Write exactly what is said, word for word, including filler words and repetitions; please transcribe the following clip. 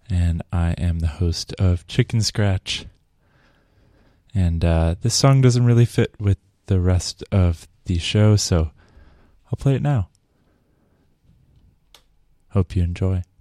and I am the host of Chicken Scratch. And uh, this song doesn't really fit with the rest of the show, so I'll play it now. Hope you enjoy.